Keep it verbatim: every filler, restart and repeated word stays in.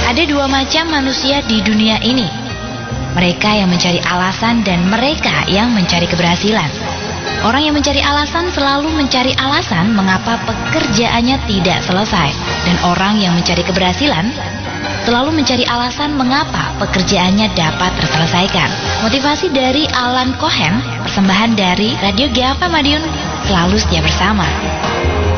Ada dua macam manusia di dunia ini. Mereka yang mencari alasan dan mereka yang mencari keberhasilan. Orang yang mencari alasan selalu mencari alasan mengapa pekerjaannya tidak selesai. Dan orang yang mencari keberhasilan selalu mencari alasan mengapa pekerjaannya dapat terselesaikan. Motivasi dari Alan Cohen, persembahan dari Radio G F M Madiun, selalu setia bersama.